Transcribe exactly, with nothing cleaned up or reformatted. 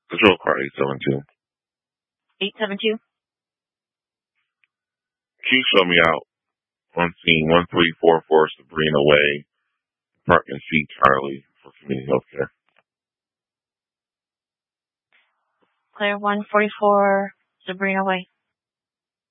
Control car eight seven two. eight seven two? Can you show me out on scene one three four four Sabrina Way, apartment C, Charlie, for community health care? Clear one forty-four Sabrina Way.